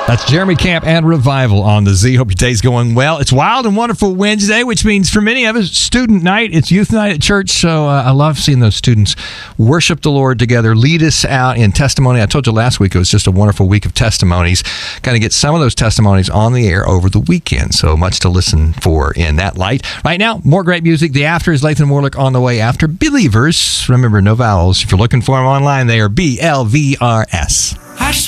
That's Jeremy Camp and Revival on the Z. Hope your day's going well. It's Wild and Wonderful Wednesday, which means for many of us, student night. It's youth night at church, so I love seeing those students worship the Lord together, lead us out in testimony. I told you last week it was just a wonderful week of testimonies. Got to get some of those testimonies on the air over the weekend, so much to listen for in that light. Right now, more great music. The After is Lathan Warlick on the way after Believers. Remember, no vowels. If you're looking for them online, they are BLVRS.